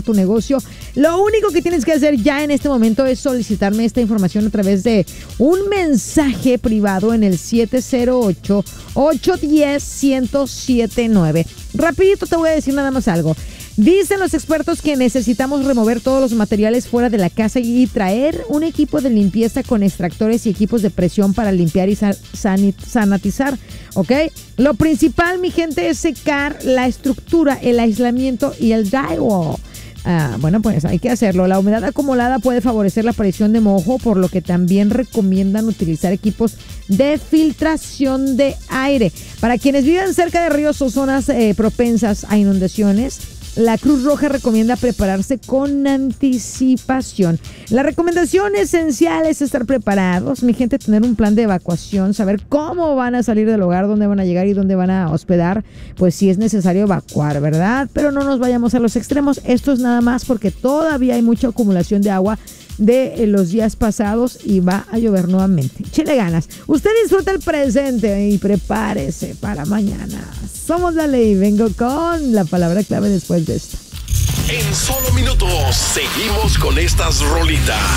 tu negocio. Lo único que tienes que hacer ya en este momento es solicitarme esta información a través de un mensaje privado en el 708-810-1079. Rapidito te voy a decir nada más algo. Dicen los expertos que necesitamos remover todos los materiales fuera de la casa y traer un equipo de limpieza con extractores y equipos de presión para limpiar y sanitizar, ¿ok? Lo principal, mi gente, es secar la estructura, el aislamiento y el drywall. Bueno, pues hay que hacerlo. La humedad acumulada puede favorecer la aparición de mojo, por lo que también recomiendan utilizar equipos de filtración de aire. Para quienes viven cerca de ríos o zonas propensas a inundaciones, la Cruz Roja recomienda prepararse con anticipación. La recomendación esencial es estar preparados, mi gente, tener un plan de evacuación, saber cómo van a salir del hogar, dónde van a llegar y dónde van a hospedar, pues si es necesario evacuar, ¿verdad? Pero no nos vayamos a los extremos. Esto es nada más porque todavía hay mucha acumulación de agua de los días pasados y va a llover nuevamente. Échele ganas. Usted disfruta el presente y prepárese para mañana. Somos la ley. Vengo con la palabra clave después de esto. En solo minutos seguimos con estas rolitas.